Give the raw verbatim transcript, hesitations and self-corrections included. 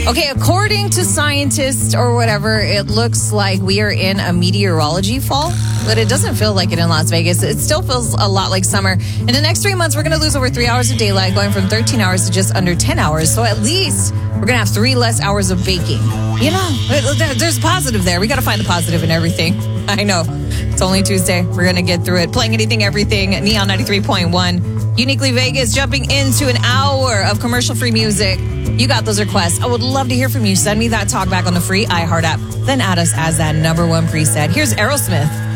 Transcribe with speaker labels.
Speaker 1: Okay, according to scientists or whatever, it looks like we are in a meteorology fall, but it doesn't feel like it in Las Vegas. It still feels a lot like summer. In the next three months, we're going to lose over three hours of daylight, going from thirteen hours to just under ten hours. So at least we're going to have three less hours of baking. You know, there's a positive there. We got to find the positive in everything. I know. It's only Tuesday. We're going to get through it. Playing anything, everything. Neon ninety-three point one. Uniquely Vegas, jumping into an hour of commercial-free music. You got those requests. I would love to hear from you. Send me that talk back on the free iHeart app. Then add us as that number one preset. Here's Aerosmith.